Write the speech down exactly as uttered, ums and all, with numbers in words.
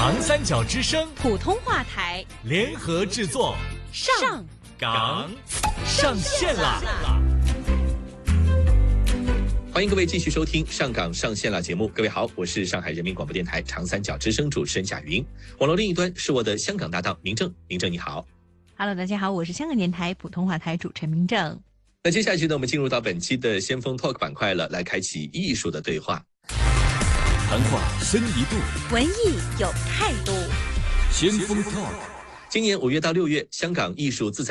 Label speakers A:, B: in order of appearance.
A: 长三角之声
B: 普通话台
A: 联合制作，
B: 上
A: 岗上线啦！
C: 欢迎各位继续收听《上岗上线了》节目。各位好，我是上海人民广播电台长三角之声主持人贾云。网络另一端是我的香港搭档明正，明正你好。
B: Hello， 大家好，我是香港电台普通话台主持人明正。
C: 那接下去呢，我们进入到本期的先锋 Talk 板块了，来开启艺术的对话。
A: 谈话深一度，
B: 文艺有态度。
A: 先锋 Talk。
C: 今年五月到六月，香港艺术自在